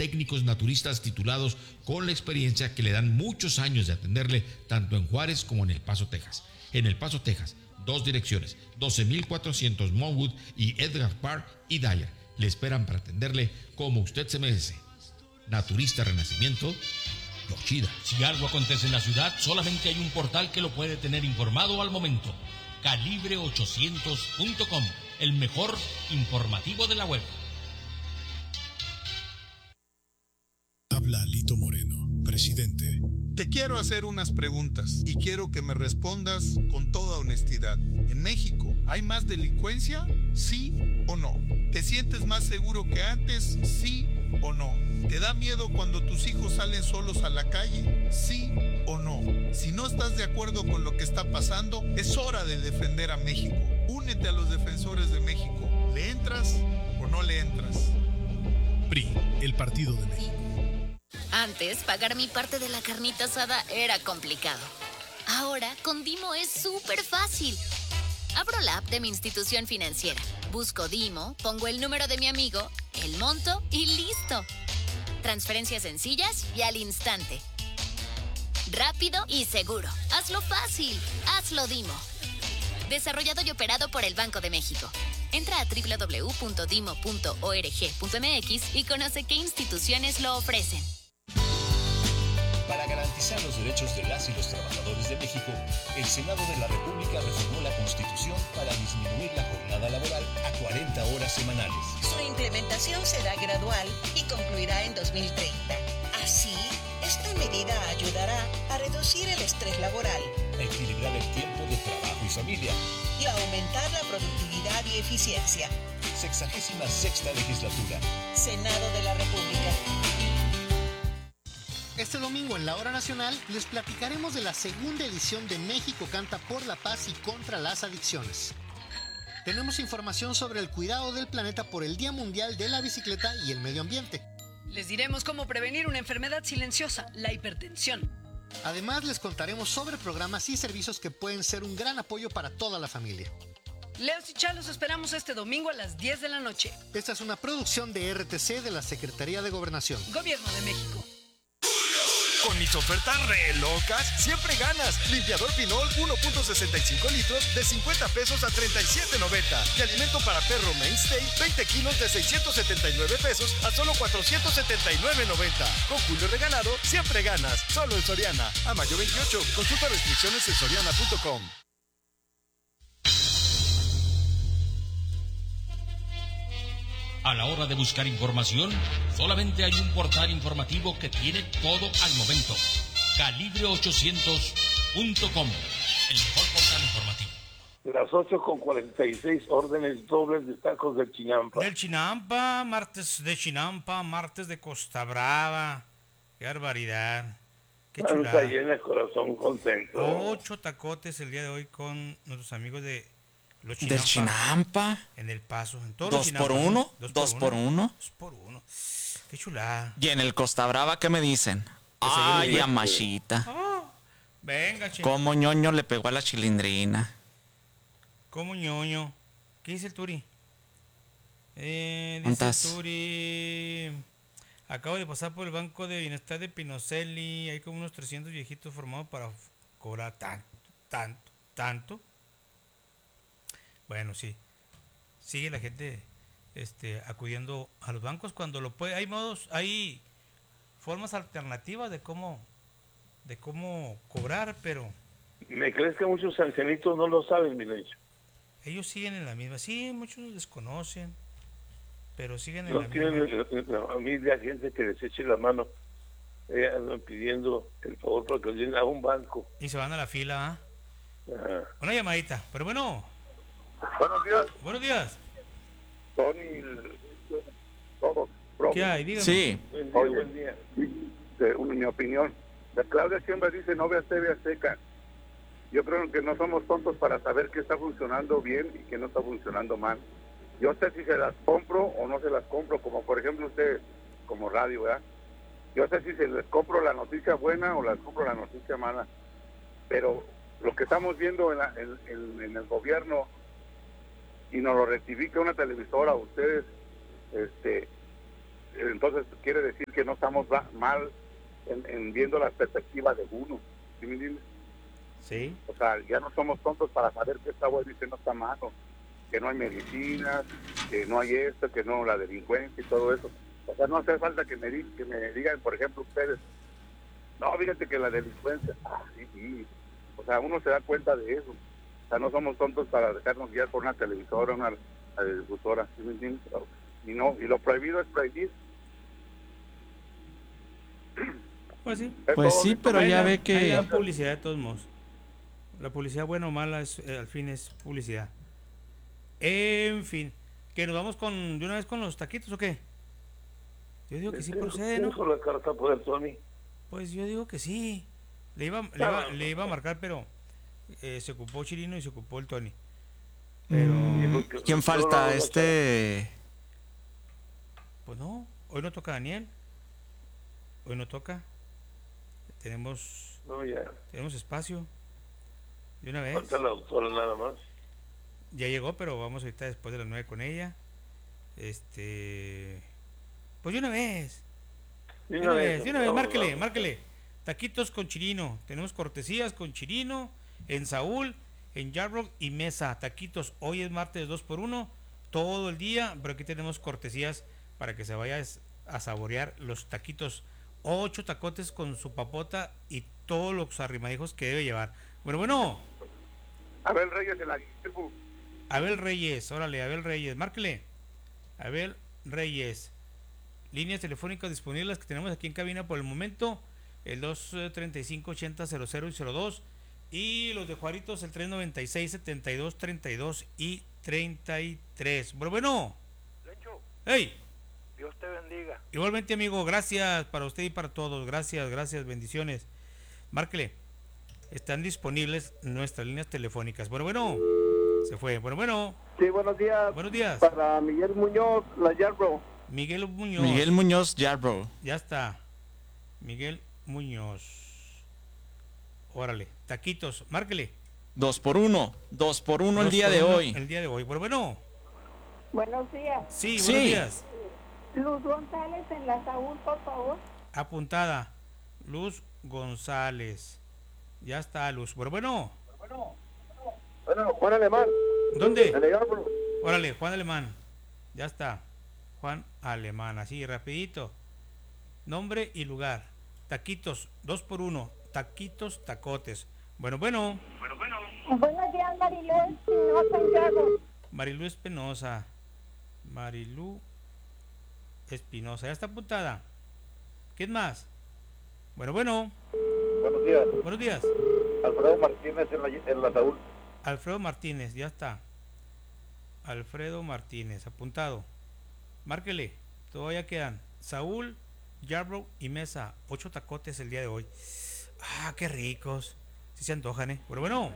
técnicos naturistas titulados con la experiencia que le dan muchos años de atenderle tanto en Juárez como en El Paso, Texas. En El Paso, Texas, 2 direcciones, 12,400 Monwood y Edgar Park y Dyer. Le esperan para atenderle como usted se merece. Naturista Renacimiento, Yoshida. Si algo acontece en la ciudad, solamente hay un portal que lo puede tener informado al momento. Calibre800.com, el mejor informativo de la web. Habla Lito Moreno, presidente. Te quiero hacer unas preguntas y quiero que me respondas con toda honestidad. ¿En México hay más delincuencia? ¿Sí o no? ¿Te sientes más seguro que antes? ¿Sí o no? ¿Te da miedo cuando tus hijos salen solos a la calle? ¿Sí o no? Si no estás de acuerdo con lo que está pasando, es hora de defender a México. Únete a los defensores de México. ¿Le entras o no le entras? PRI, el Partido de México. Antes, pagar mi parte de la carnita asada era complicado. Ahora, con Dimo es súper fácil. Abro la app de mi institución financiera, busco Dimo, pongo el número de mi amigo, el monto y listo. Transferencias sencillas y al instante. Rápido y seguro. Hazlo fácil. Hazlo Dimo. Desarrollado y operado por el Banco de México. Entra a www.dimo.org.mx y conoce qué instituciones lo ofrecen. Para garantizar los derechos de las y los trabajadores de México, el Senado de la República reformó la Constitución para disminuir la jornada laboral a 40 horas semanales. Su implementación será gradual y concluirá en 2030. Así, esta medida ayudará a reducir el estrés laboral, a equilibrar el tiempo de trabajo y familia y a aumentar la productividad y eficiencia. 66ª legislatura. Senado de la República. Este domingo en la Hora Nacional les platicaremos de la segunda edición de México Canta por la Paz y contra las Adicciones. Tenemos información sobre el cuidado del planeta por el Día Mundial de la Bicicleta y el Medio Ambiente. Les diremos cómo prevenir una enfermedad silenciosa, la hipertensión. Además les contaremos sobre programas y servicios que pueden ser un gran apoyo para toda la familia. Leos y Chá los esperamos este domingo a las 10 de la noche. Esta es una producción de RTC de la Secretaría de Gobernación. Gobierno de México. Con mis ofertas re locas, siempre ganas. Limpiador Pinol 1.65 litros de 50 pesos a 37.90. Y alimento para perro Mainstay 20 kilos de 679 pesos a solo 479.90. Con Julio Regalado, siempre ganas. Solo en Soriana. A mayo 28. Consulta restricciones en soriana.com. A la hora de buscar información, solamente hay un portal informativo que tiene todo al momento. Calibre800.com, el mejor portal informativo. Las 8:46, órdenes dobles de tacos del Chinampa. Del Chinampa, martes de Chinampa, martes de Costa Brava. Qué barbaridad. Qué chulada. Está llena, corazón contento. 8 tacotes el día de hoy con nuestros amigos de los Chinampa. ¿Del Chinampa? En El Paso. En todos 2 por 1. 2 por 1. 2 por 1. Qué chulada. Y en el Costa Brava, ¿qué me dicen? Ay, amachita. Oh, venga, che. Cómo ñoño le pegó a la chilindrina. ¿Cómo ñoño? ¿Qué dice el Turi? Dice el Turi... Acabo de pasar por el Banco de Bienestar de Pinocelli. Hay como unos 300 viejitos formados para cobrar tanto. Bueno, sí. Sigue la gente acudiendo a los bancos cuando lo puede. Hay formas alternativas de cómo cobrar, pero... ¿Me crees que muchos ancianitos no lo saben, mi lecho? Ellos siguen en la misma. Sí, muchos desconocen, pero siguen en no la misma. No tienen tienen la familia, gente que les eche la mano. Andan pidiendo el favor para que los lleven a un banco. Y se van a la fila, Ajá. Una llamadita, pero bueno... Buenos días. Buenos días. Tony, todo. ¿Qué hay? Dígame. Sí. Buen día. Mi opinión. La Claudia siempre dice, no veas TV Azteca. Yo creo que no somos tontos para saber qué está funcionando bien y qué no está funcionando mal. Yo sé si se las compro o no se las compro, como por ejemplo usted, como radio, ¿verdad? Yo sé si se les compro la noticia buena o les compro la noticia mala. Pero lo que estamos viendo en el gobierno, y nos lo rectifica una televisora, ustedes, entonces quiere decir que no estamos mal en viendo las perspectivas de uno, ¿sí me entiendes? Sí. O sea, ya no somos tontos para saber qué está bueno y qué no está malo, que no hay medicinas, que no hay esto, que no la delincuencia y todo eso. O sea, no hace falta que me digan, por ejemplo, ustedes, no, fíjate que la delincuencia, sí. O sea, uno se da cuenta de eso. O sea, no somos tontos para dejarnos guiar por una televisora, una difusora, ¿sí me entiendes? Y lo prohibido es prohibir. Pues sí. Pues sí, pero ya ve que... Hay la publicidad de todos modos. La publicidad buena o mala al fin es publicidad. En fin, ¿que nos vamos de una vez con los taquitos o qué? Yo digo que sí procede, ¿no? Con la carta por el Tony. Pues yo digo que sí. Le iba a marcar, pero se ocupó Chirino y se ocupó el Tony. Pero... ¿Quién falta? Pues no, hoy no toca Daniel. Hoy no toca. Tenemos espacio. De una vez. Falta la doctora nada más. Ya llegó, pero vamos ahorita después de las 9 con ella. Pues de una vez. De una vez, márquele. Taquitos con Chirino. Tenemos cortesías con Chirino, en Saúl, en Yarbrough y Mesa. Taquitos, hoy es martes 2x1, todo el día, pero aquí tenemos cortesías para que se vaya a saborear los taquitos. 8 tacotes con su papota y todos los arrimadijos que debe llevar. Bueno. Abel Reyes de la... Abel Reyes, órale, Abel Reyes, márquele. Abel Reyes. Líneas telefónicas disponibles que tenemos aquí en cabina por el momento, el 235-8000 y 02, y los de Juaritos el 396-7232 y 33. Bueno. Lencho. Hey. Dios te bendiga. Igualmente, amigo, gracias para usted y para todos. Gracias, bendiciones. Márquele. Están disponibles nuestras líneas telefónicas. Bueno. Se fue. Bueno. Sí, buenos días. Buenos días. Para Miguel Muñoz, la Yarbrough. Miguel Muñoz, Yarbrough. Ya está. Miguel Muñoz. Órale. Taquitos. Márquele. 2x1 el día de hoy. El día de hoy. Bueno. Buenos días. Sí, buenos días. Luz González en la Saúl, por favor. Apuntada. Luz González. Ya está, Luz. Bueno, Juan Alemán. ¿Dónde? Órale, Juan Alemán. Ya está. Juan Alemán, así, rapidito. Nombre y lugar. Taquitos, 2x1. Taquitos, tacotes. Bueno. Buenos días, Marilú Espinosa en Yarbrough. Marilú Espinosa, ya está apuntada. ¿Quién más? Bueno. Buenos días. Buenos días. Alfredo Martínez en la Saúl. Alfredo Martínez, ya está. Alfredo Martínez, apuntado. Márquele, todavía quedan Saúl, Yarbrough y Mesa. 8 tacotes el día de hoy. Qué ricos. Sí se antojan, ¿eh? Bueno.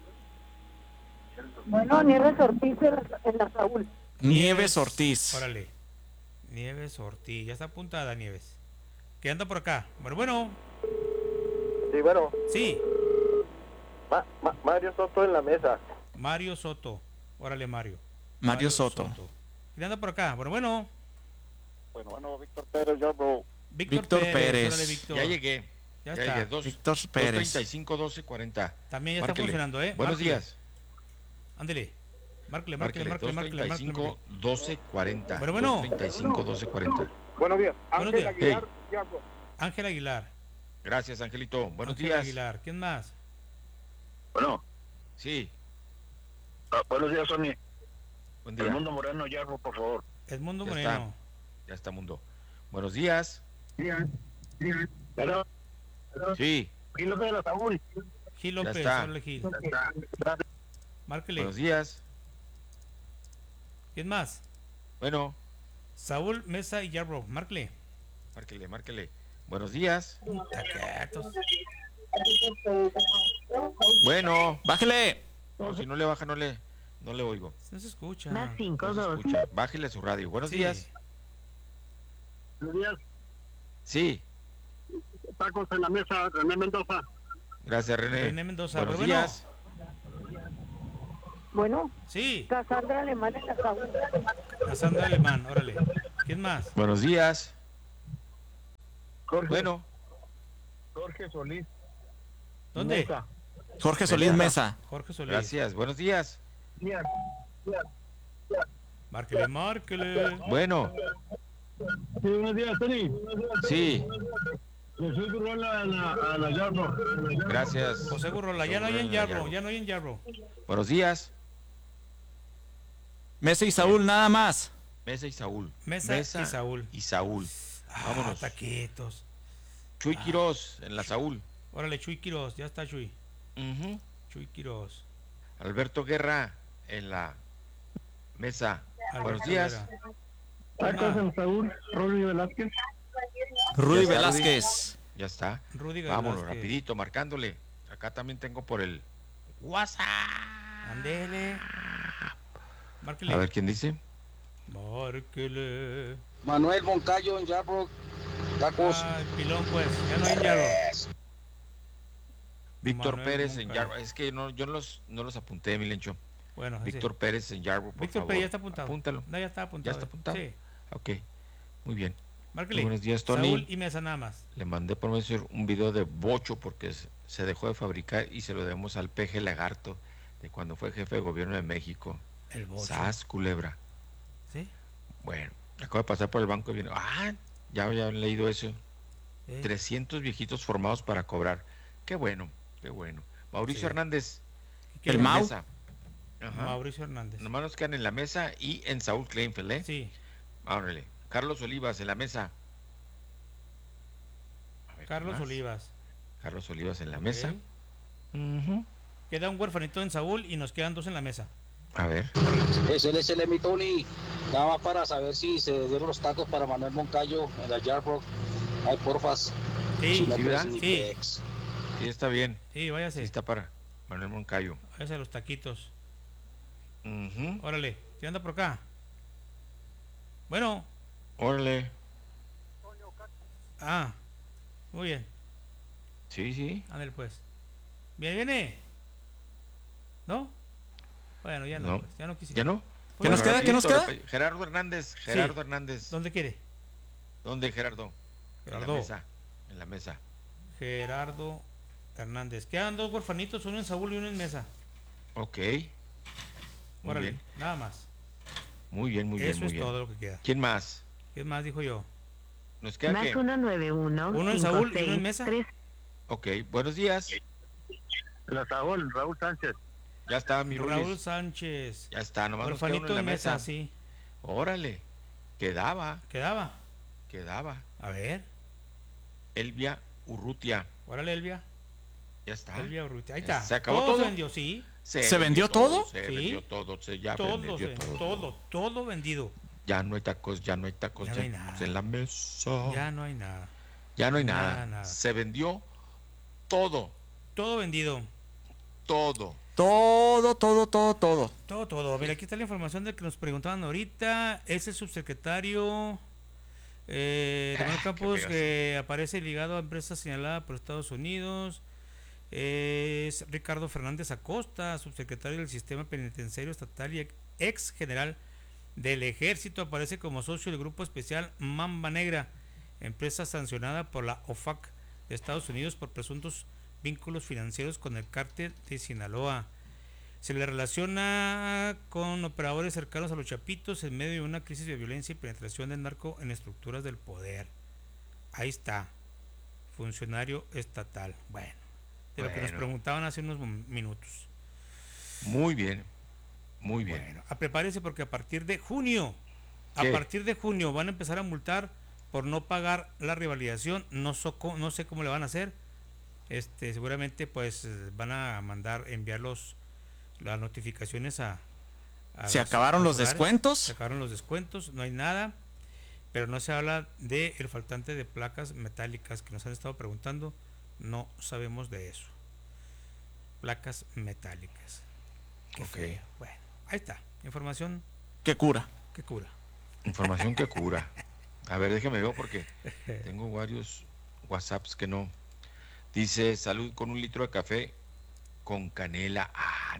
Nieves Ortiz en la Saúl. Nieves Ortiz. Órale. Nieves Ortiz, ya está apuntada Nieves. ¿Qué anda por acá? Bueno. Sí, bueno. Sí. Mario Soto en la mesa. Mario Soto. Órale, Mario Soto. ¿Quién anda por acá? Bueno. Víctor Pérez, Yarbrough. Víctor Pérez. Órale, Víctor. Ya llegué. Ya está. Víctor Pérez. 235-1240. También ya está funcionando, ¿eh? Buenos días. Ándele. Márquele. 235-1240. Bueno. 235-1240. Buenos días. Ángel Aguilar, hey. Yarbrough. Ángel Aguilar. Gracias, Angelito. Buenos Ángel días. Aguilar. ¿Quién más? Bueno. Sí. Buenos días, Sony. Buen día. Edmundo Moreno, Yarbrough, por favor. Edmundo Ya Moreno. Ya está, Mundo. Buenos días. ¿Pero? Sí. Gil López de la Saúl. Gil López, está. órale, Gil. Márquele. Buenos días. ¿Quién más? Bueno. Saúl, Mesa y Yarbrough. Márquele. Márquele. Buenos días. Taquitos. Bueno. Bájele. No, si no le baja, no le oigo. No se escucha. Más 5, No se 2. escucha. Bájele su radio. Buenos días. Buenos días. Sí. Tacos en la mesa, René Mendoza. Gracias, René. René Mendoza. Buenos días. Bueno. Sí. Cassandra Alemán en la Saúl. Cassandra Alemán, órale. ¿Quién más? Buenos días. Jorge. Bueno. Jorge Solís. ¿Dónde? Mesa. Jorge Solís Mesa. Jorge Solís. Gracias, buenos días. Márquele. Bueno. Sí, buenos días, Tony. Sí. José Gurrola a la Yarbo. Gracias. José Gurrola, ya no hay en Yarbo, Buenos días. Mesa y Saúl, nada más. Mesa y Saúl. Mesa y Saúl. Y Saúl. Vámonos. Taquitos. Chuy Quirós en la Saúl. Órale, Chuy Quirós, ya está Chuy. Chuy Quirós. Alberto Guerra en la mesa. Buenos días. Tacos en Saúl, Rudy Velázquez. Rudy Velázquez. Ya está. Rudy Vámonos, Velázquez. rapidito, marcándole. Acá también tengo por el WhatsApp. Andele. Márquele. A ver quién dice. Márquele. Manuel Moncayo en Yarbrough. Tacos. Pilón, pues. Ya no hay en Yarbrough. Víctor Manuel Pérez en Moncayo. Yarbrough. Es que no, yo no los apunté, mi Lencho. Bueno, Víctor Pérez en Yarbrough, por Víctor favor. Pérez ya está apuntado. Apúntalo. No, ya está apuntado. ¿Ya está apuntado? Sí. Ok, muy bien. Márquele. Buenos días, Tony. Saúl y Mesa nada más. Le mandé por medio un video de bocho porque se dejó de fabricar y se lo debemos al Peje Lagarto de cuando fue jefe de gobierno de México. El bocho. Sas Culebra. ¿Sí? Bueno, acabo de pasar por el banco y viene. Ya habían leído eso. 300 300 viejitos formados para cobrar. Qué bueno, qué bueno. Mauricio Sí. Hernández. El en Mau. mesa. Ajá. Mauricio Hernández. Nomás nos quedan en la mesa y en Saúl Kleinfeld, ¿eh? Sí. Órale. Carlos Olivas en la mesa. A ver, Carlos ¿qué más? Olivas. Carlos Olivas en la Ok. mesa. Queda un huerfanito en Saúl y nos quedan 2 en la mesa. A ver. Ese es mi Tony. Nada más para saber si se dieron los tacos para Manuel Moncayo en la Yarbrough. Ay, porfas. Sí, Si no, ¿sí, pues, verdad? ni Sí. pex. Sí, está bien. Sí, váyase. Sí, está para Manuel Moncayo. Váyase a los taquitos. Ujú. Órale, ¿qué anda por acá? Bueno. Órale. Ah, muy bien. Sí, sí. Ándale pues. Viene. ¿No? Bueno, ya no. No. Pues, ya no quisiera. ¿Ya no? ¿Qué nos queda? ¿Qué nos queda? Gerardo Hernández. Sí. Gerardo Hernández. ¿Dónde quiere? ¿Dónde, Gerardo? Gerardo. En la mesa. En la mesa. Gerardo Hernández. Quedan 2 huerfanitos, uno en Saúl y uno en Mesa. Ok. Muy Órale, bien. nada más. Muy bien, muy bien. Eso muy es bien. todo lo que queda. ¿Quién más? ¿Qué más dijo yo? ¿Nos queda qué? 191. Uno en Saúl y uno en Mesa. Ok, buenos días. La Saúl, Raúl Sánchez. Ya está, mi Raúl Rulis. Sánchez. Ya está, nomás nos queda Huerfanito uno en la en Mesa, mesa. sí. Órale. Quedaba. ¿Quedaba? A ver. Elvia Urrutia. Órale, Elvia. Ya está. Elvia Urrutia. Ahí está. ¿Se acabó Todo todo? se vendió, sí. ¿Se vendió todo? Se Sí. vendió todo. Ya Todo, vendió todo vendido. Ya no hay tacos, Ya no hay ya nada. en la mesa. Ya no hay nada. Ya no hay Nada, nada. nada. Se vendió todo. Todo vendido. Todo. Todo. Mira, aquí está la información de que nos preguntaban ahorita. Es el subsecretario Manuel Campos, que aparece ligado a empresas señaladas por Estados Unidos. Es Ricardo Fernández Acosta, subsecretario del Sistema Penitenciario Estatal y ex general del Ejército. Aparece como socio del Grupo Especial Mamba Negra, empresa sancionada por la OFAC de Estados Unidos por presuntos vínculos financieros con el cártel de Sinaloa. Se le relaciona con operadores cercanos a los Chapitos en medio de una crisis de violencia y penetración del narco en estructuras del poder. Ahí está, funcionario estatal. Bueno, de lo que nos preguntaban hace unos minutos. Muy bien, muy bien. Bueno, prepárese porque a partir de junio, ¿Qué? van a empezar a multar por no pagar la revalidación. No sé cómo le van a hacer. Seguramente pues van a enviar las notificaciones a ¿Se acabaron los descuentos? Se acabaron los descuentos, no hay nada, pero no se habla de el faltante de placas metálicas que nos han estado preguntando. No sabemos de eso. Placas metálicas. Qué feo. Bueno, ahí está, información que cura. Información que cura. A ver, déjeme ver porque tengo varios WhatsApps que no. Dice, salud con 1 litro de café con canela.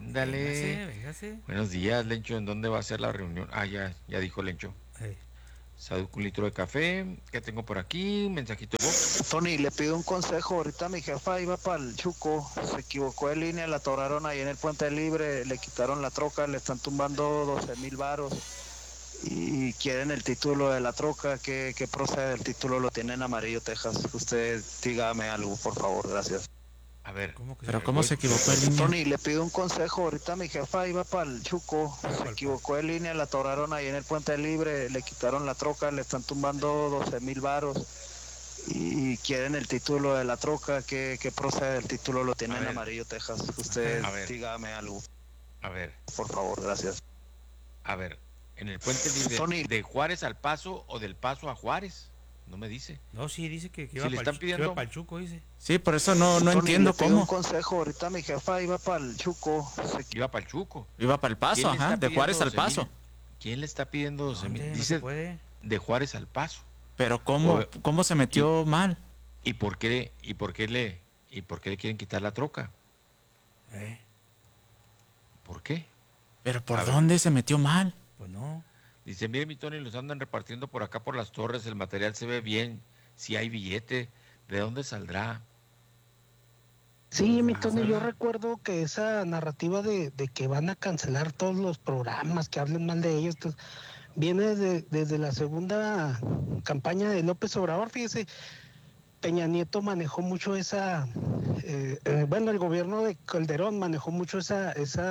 Ándale. Véngase. Buenos días, Lencho. ¿En dónde va a ser la reunión? Ya dijo Lencho. Salud con un litro de café. ¿Qué tengo por aquí? Mensajito de voz. Tony, le pido un consejo. Ahorita mi jefa iba para el Chuco, se equivocó de línea, la atoraron ahí en el Puente Libre, le quitaron la troca, le están tumbando 12,000 varos y quieren el título de la troca. ¿Qué procede? El título lo tiene en Amarillo, Texas. Usted dígame algo, por favor, gracias. A ver. ¿Pero cómo se equivocó de línea? Tony, le pido un consejo. Ahorita mi jefa iba para el Chuco, se equivocó de línea, la atoraron ahí en el Puente Libre, le quitaron la troca, le están tumbando 12,000 varos y quieren el título de la troca. ¿Qué procede? El título lo tiene en Amarillo, Texas. Usted dígame algo. A ver. Por favor, gracias. A ver, en el Puente Libre, Tony. ¿de Juárez al Paso o del Paso a Juárez? No me dice. No, sí, dice que Si iba le para están pidiendo... el Chuco, dice. Sí, por eso no Tony, entiendo le pido cómo. un consejo. Ahorita mi jefa iba para el Chuco. Iba para el Chuco. Iba para el Paso, ¿Quién le ajá, está de Juárez al pidiendo Paso. 12,000? ¿Quién le está pidiendo 12,000? No Dice se puede. de Juárez al Paso. Pero ¿cómo se metió mal? ¿Y por qué le quieren quitar la troca? ¿Por qué? ¿Pero por dónde se metió mal? Pues no. Dice, mire mi Tony, los andan repartiendo por acá por las torres, el material se ve bien, si hay billete, ¿de dónde saldrá? Sí, mi Tony, yo recuerdo que esa narrativa de que van a cancelar todos los programas que hablen mal de ellos, entonces, viene desde la segunda campaña de López Obrador. Fíjese, Peña Nieto manejó mucho esa, el gobierno de Calderón manejó mucho esa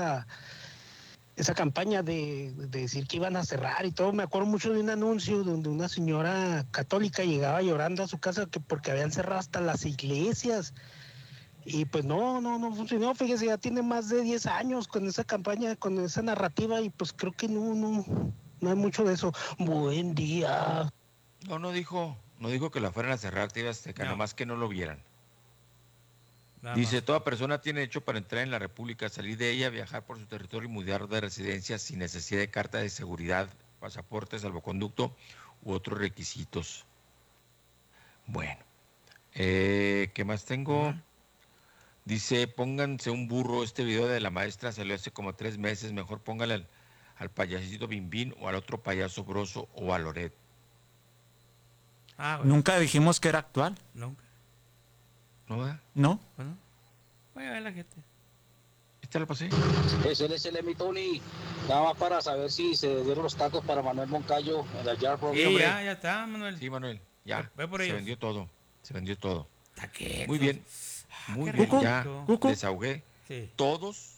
campaña de decir que iban a cerrar y todo. Me acuerdo mucho de un anuncio donde una señora católica llegaba llorando a su casa porque habían cerrado hasta las iglesias. Y pues no funcionó. Fíjese, ya tiene más de 10 años con esa campaña, con esa narrativa, y pues creo que no hay mucho de eso. Buen día. No dijo que la fueran a cerrar, TV Azteca, nomás que no lo vieran. Dice, toda persona tiene derecho para entrar en la República, salir de ella, viajar por su territorio y mudar de residencia sin necesidad de carta de seguridad, pasaporte, salvoconducto u otros requisitos. Bueno, ¿qué más tengo? Dice, pónganse un burro, este video de la maestra salió hace como 3 meses, mejor póngale al payasito Bimbín o al otro payaso Broso o a Loret. Bueno. Nunca dijimos que era actual. Nunca. ¿No, verdad? ¿No? Bueno, voy a ver la gente. ¿Esta la pasé? Ese mi Tony, nada más para saber si se dieron los tacos para Manuel Moncayo en la Jar Pro. Sí, ya está, Manuel. Sí, Manuel, ya. Ve por se ellos. vendió todo. Taquetos. Muy bien, ya desahogué. Sí. Todos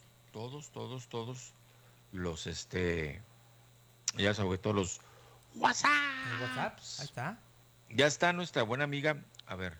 los ya desahogué todos los WhatsApps. Ahí está. Ya está nuestra buena amiga, a ver.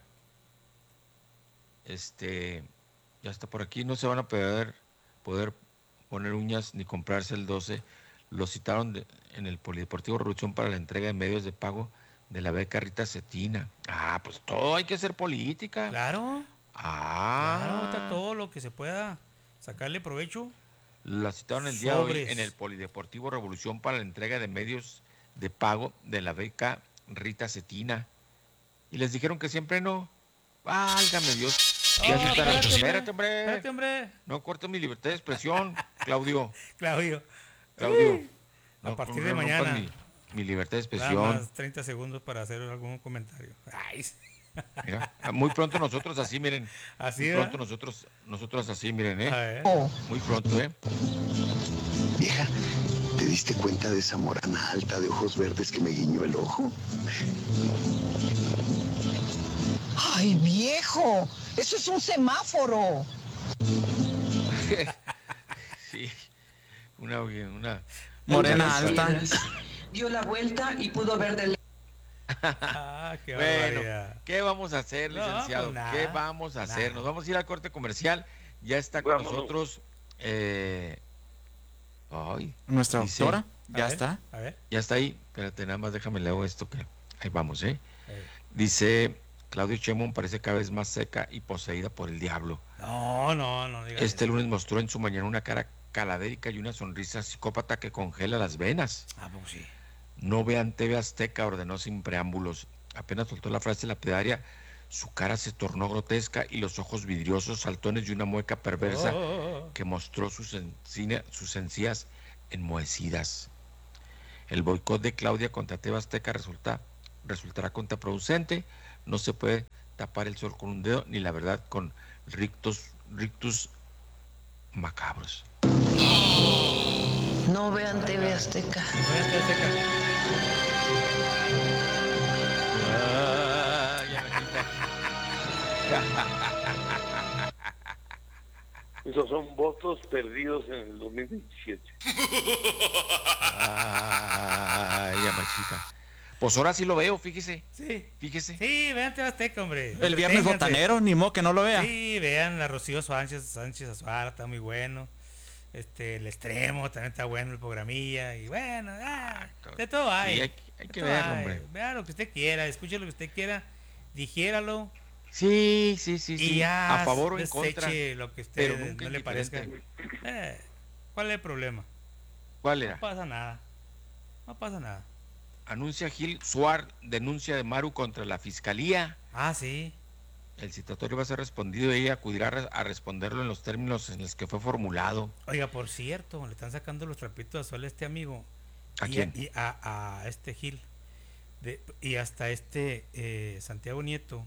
Ya está por aquí, no se van a poder poner uñas ni comprarse el 12. Lo citaron en el Polideportivo Revolución para la entrega de medios de pago de la beca Rita Cetina. Pues todo hay que hacer política. Claro. Claro, está todo lo que se pueda sacarle provecho. La citaron el día de hoy en el Polideportivo Revolución para la entrega de medios de pago de la beca Rita Cetina. Y les dijeron que siempre no. Válgame Dios. Espérate, hombre. No cortes mi libertad de expresión, Claudio. A partir de mañana. Mi libertad de expresión. Nada más 30 segundos para hacer algún comentario. Ay. Mira, muy pronto nosotros así, miren. Así muy pronto nosotros así, miren, Muy pronto, Vieja, ¿te diste cuenta de esa morana alta de ojos verdes que me guiñó el ojo? ¡Ay, viejo! ¡Eso es un semáforo! Sí, una morena alta. Dio la vuelta y pudo ver del... Qué bueno, barbaridad. ¿qué vamos a hacer, licenciado? Pues ¿Qué vamos a hacer? Nos vamos a ir al corte comercial. Ya está con nosotros nuestra doctora. Ya está. A ver. Ya está ahí. Espérate, nada más déjame leer esto que ahí vamos, Dice, Claudio Sheinbaum parece cada vez más seca y poseída por el diablo. No digas Este lunes mostró en su mañana una cara caladérica y una sonrisa psicópata que congela las venas. Pues sí. No vean TV Azteca, ordenó sin preámbulos. Apenas soltó la frase lapidaria, su cara se tornó grotesca y los ojos vidriosos, saltones y una mueca perversa que mostró sus encías enmohecidas. El boicot de Claudia contra TV Azteca resultará contraproducente. No se puede tapar el sol con un dedo, ni la verdad con rictus macabros. No vean TV Azteca. Esos son votos perdidos en el 2027. Ay, Yamachita. Pues ahora sí lo veo, fíjese. Sí. Fíjese. Sí, vean TV Azteca, hombre. El viernes botanero, ni modo que no lo vea. Sí, vean a Rocío Sánchez Azuara, está muy bueno. El Extremo también está bueno, el programilla. Y bueno, de todo hay. Sí, hay que verlo, hombre. Vea lo que usted quiera, escuche lo que usted quiera, digiéralo. Sí. Y ya a favor o en contra. Lo que usted no le parezca. ¿Cuál es el problema? ¿Cuál era? No pasa nada. Anuncia Gil Suar denuncia de Maru contra la fiscalía. Ah, sí. El citatorio va a ser respondido y ella acudirá a responderlo en los términos en los que fue formulado. Oiga, por cierto, le están sacando los trapitos al sol a este amigo. ¿A quién? A este Gil. Y hasta Santiago Nieto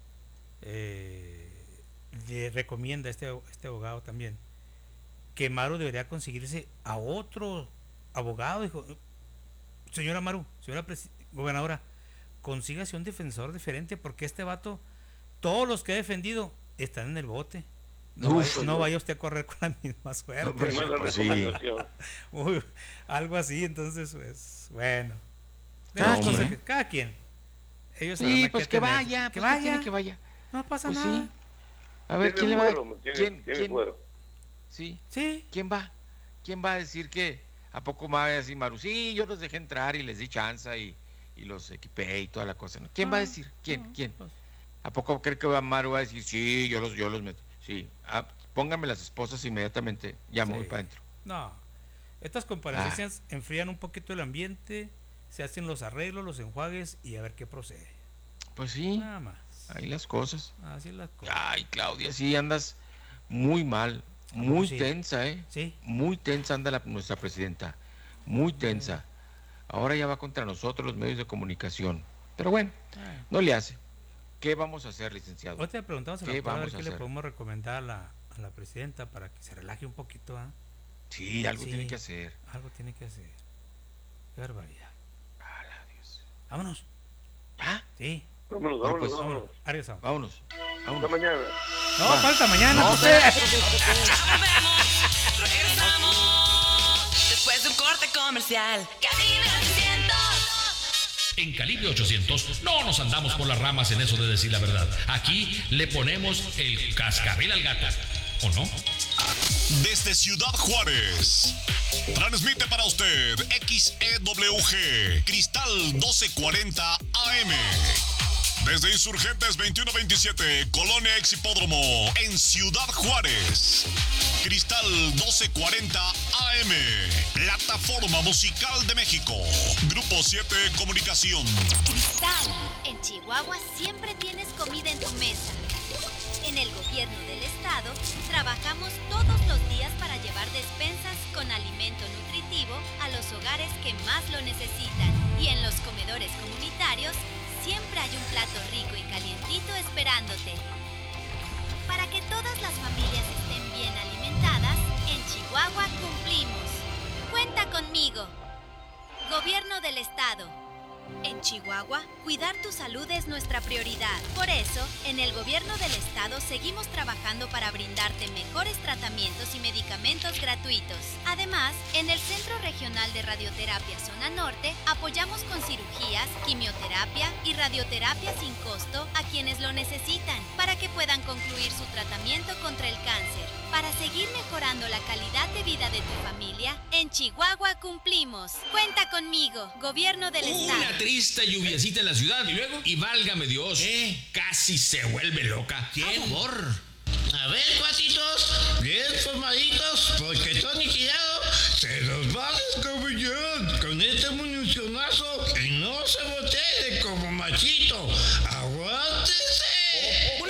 le recomienda a este abogado también que Maru debería conseguirse a otro abogado. Dijo, señora Maru, señora gobernadora, consígase un defensor diferente, porque este vato, todos los que ha defendido están en el bote. No vaya usted a correr con la misma suerte. Pues sí. Algo así, entonces, pues, bueno. Cada quien. Ellos sí, pues que vaya, que vaya. Que vaya. No pasa pues nada. Sí. A ver, ¿quién le va? ¿Quién? Sí. ¿Quién va? ¿Quién va a decir que a poco más va a decir Maru? Sí, yo los dejé entrar y les di chance y los equipé y toda la cosa. ¿No? ¿Quién va a decir? ¿Quién? ¿A poco cree que Maru va a decir sí, yo los metí? Sí. Pónganme las esposas inmediatamente. Ya me voy para adentro. No. Estas comparecencias enfrían un poquito el ambiente, se hacen los arreglos, los enjuagues y a ver qué procede. Pues sí. Nada más. Ahí las cosas. Así las cosas. Ay, Claudia, sí andas muy mal, muy tensa, ¿eh? Sí. Muy tensa anda nuestra presidenta, muy tensa. Ahora ya va contra nosotros los medios de comunicación. Pero bueno, no le hace. ¿Qué vamos a hacer, licenciado? Hoy te preguntamos a ver qué le podemos recomendar a la presidenta para que se relaje un poquito, ¿ah? Sí, algo tiene que hacer. Algo tiene que hacer. Qué barbaridad. Dios. Vámonos. ¿Ah? Sí. Vámonos. Vámonos. Hasta mañana. No, falta mañana. No sé. Regresamos después de un corte comercial. Calibre 800. En Calibre 800 no nos andamos por las ramas en eso de decir la verdad. Aquí le ponemos el cascabel al gato. ¿O no? Desde Ciudad Juárez, transmite para usted XEWG Cristal 1240 AM. Desde Insurgentes 2127, Colonia Ex Hipódromo, en Ciudad Juárez. Cristal 1240 AM, Plataforma Musical de México. Grupo 7 Comunicación. Cristal, en Chihuahua siempre tienes comida en tu mesa. En el gobierno del estado, trabajamos todos los días para llevar despensas con alimento nutritivo a los hogares que más lo necesitan. Y en los comedores comunitarios, siempre hay un plato rico y calientito esperándote. Para que todas las familias estén bien alimentadas, en Chihuahua cumplimos. Cuenta conmigo. Gobierno del Estado. En Chihuahua, cuidar tu salud es nuestra prioridad. Por eso, en el gobierno del estado seguimos trabajando para brindarte mejores tratamientos y medicamentos gratuitos. Además, en el Centro Regional de Radioterapia Zona Norte, apoyamos con cirugías, quimioterapia y radioterapia sin costo a quienes lo necesitan, para que puedan concluir su tratamiento contra el cáncer. Para seguir mejorando la calidad de vida de tu familia, en Chihuahua cumplimos. Cuenta conmigo, gobierno del estado. Una triste lluviecita en la ciudad y válgame Dios, casi se vuelve loca. ¿Quién? A ver, cuatitos, bien formaditos, porque Tony Tirado se los va a descabellar con este municionazo y no se botee como machito. ¡Aguántese! Municionazo de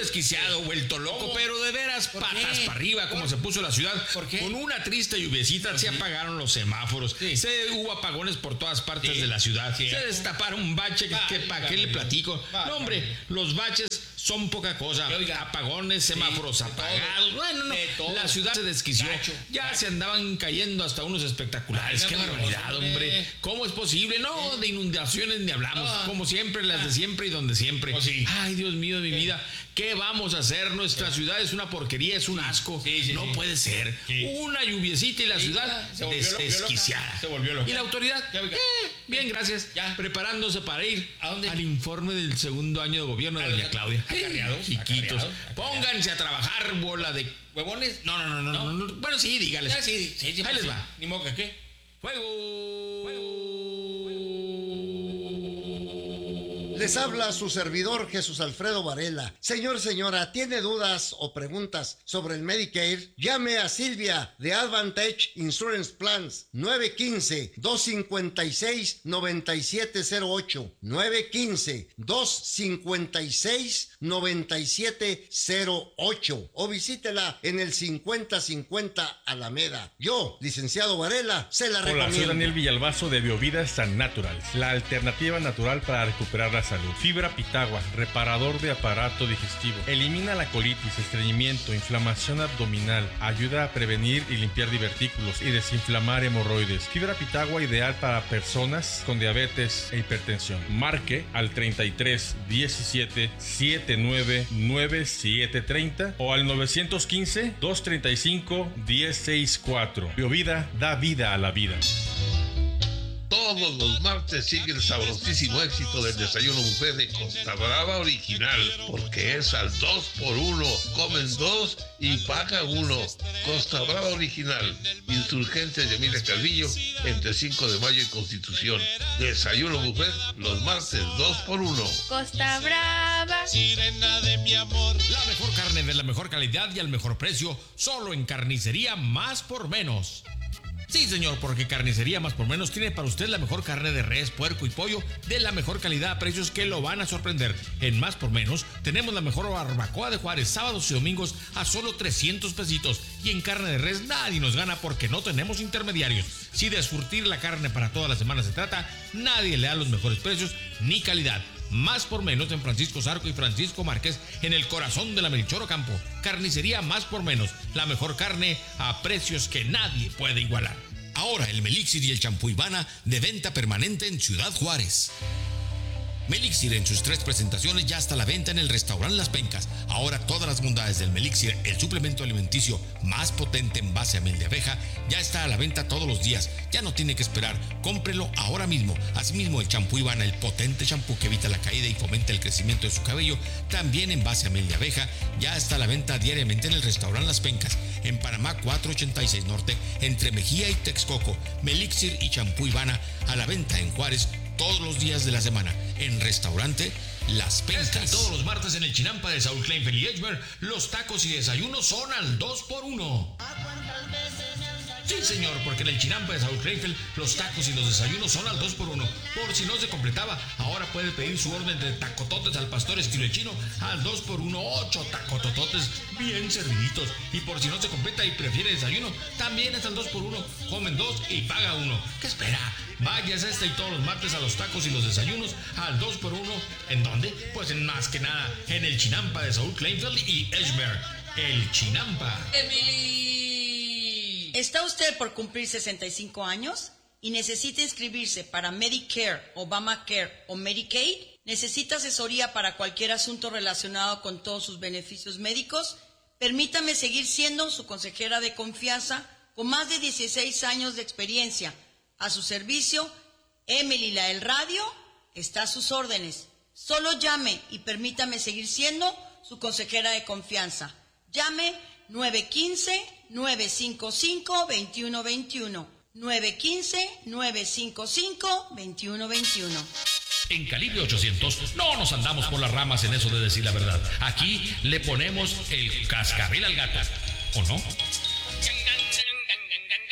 desquiciado, vuelto loco, pero de veras patas para arriba, como se puso la ciudad. Con una triste lluviecita se apagaron los semáforos. Hubo apagones por todas partes de la ciudad. Se destaparon un bache que para qué le platico. No, hombre, los baches son poca cosa. Apagones, semáforos apagados. Bueno, no, la ciudad se desquició. Ya se andaban cayendo hasta unos espectaculares. Qué barbaridad, hombre. ¿Cómo es posible? No, de inundaciones ni hablamos. Como siempre, las de siempre y donde siempre. Ay, Dios mío de mi vida. ¿Qué vamos a hacer? Nuestra ciudad es una porquería, es un asco. No puede ser. Una lluviecita y la ciudad desquiciada. Se volvió loco. ¿Y la autoridad? Bien, gracias. Preparándose para ir al informe del segundo año de gobierno de doña Claudia. Chiquitos. Pónganse a trabajar, bola de huevones. No. Bueno, sí, dígales. Sí, ahí les va. Ni modo que qué. Fuego. Les habla su servidor Jesús Alfredo Varela. Señor, señora, ¿tiene dudas o preguntas sobre el Medicare? Llame a Silvia de Advantage Insurance Plans 915-256-9708 915-256-9708 o visítela en el 5050 Alameda. Yo, licenciado Varela, se la recomiendo. Hola, soy Daniel Villalbazo de Biovida San Natural, la alternativa natural para recuperar la salud. Fibra Pitagua, reparador de aparato digestivo. Elimina la colitis, estreñimiento, inflamación abdominal. Ayuda a prevenir y limpiar divertículos y desinflamar hemorroides. Fibra Pitagua ideal para personas con diabetes e hipertensión. Marque al 33 17 79 97 30 o al 915 235 1064. Biovida da vida a la vida. Todos los martes sigue el sabrosísimo éxito del desayuno buffet de Costa Brava Original, porque es al 2x1. Comen 2 y paga 1. Costa Brava Original, Insurgentes de Emilia Calvillo, entre 5 de mayo y Constitución. Desayuno buffet los martes 2x1. Costa Brava, sirena de mi amor. La mejor carne de la mejor calidad y al mejor precio, solo en Carnicería Más por Menos. Sí, señor, porque Carnicería Más por Menos tiene para usted la mejor carne de res, puerco y pollo de la mejor calidad a precios que lo van a sorprender. En Más por Menos tenemos la mejor barbacoa de Juárez, sábados y domingos a solo 300 pesitos. Y en carne de res nadie nos gana porque no tenemos intermediarios. Si de surtir la carne para toda la semana se trata, nadie le da los mejores precios ni calidad. Más por Menos en Francisco Zarco y Francisco Márquez, en el corazón de la Melchor Ocampo. Carnicería Más por Menos, la mejor carne a precios que nadie puede igualar. Ahora el Melixir y el champú Ivana de venta permanente en Ciudad Juárez. Melixir en sus 3 presentaciones ya está a la venta en el restaurante Las Pencas. Ahora todas las bondades del Melixir, el suplemento alimenticio más potente en base a miel de abeja, ya está a la venta todos los días. Ya no tiene que esperar, cómprelo ahora mismo. Asimismo el champú Ivana, el potente champú que evita la caída y fomenta el crecimiento de su cabello, también en base a miel de abeja, ya está a la venta diariamente en el restaurante Las Pencas, en Panamá 486 Norte, entre Mejía y Texcoco. Melixir y champú Ivana a la venta en Juárez todos los días de la semana, en restaurante Las Pencas. Y todos los martes en el Chinampa de Saúl Kleinfeld y Edgemer, los tacos y desayunos son al 2x1. Sí, señor, porque en el Chinampa de Saúl Kleinfeld, los tacos y los desayunos son al 2x1. Por si no se completaba, ahora puede pedir su orden de tacototes al pastor estilo chino al 2x1, 8 tacotototes bien serviditos. Y por si no se completa y prefiere desayuno, también es al 2x1. Comen 2 y paga 1. ¿Qué espera? Váyase y todos los martes a los tacos y los desayunos al 2x1. ¿En dónde? Pues en más que nada, en el Chinampa de Saúl Kleinfeld y Edgemer. El Chinampa. ¿Está usted por cumplir 65 años y necesita inscribirse para Medicare, Obamacare o Medicaid? ¿Necesita asesoría para cualquier asunto relacionado con todos sus beneficios médicos? Permítame seguir siendo su consejera de confianza con más de 16 años de experiencia. A su servicio, Emily la del radio está a sus órdenes. Solo llame y permítame seguir siendo su consejera de confianza. Llame 915-955-2121. 915-955-2121. En Calibre 800 no nos andamos por las ramas en eso de decir la verdad. Aquí le ponemos el cascabel al gato, ¿o no?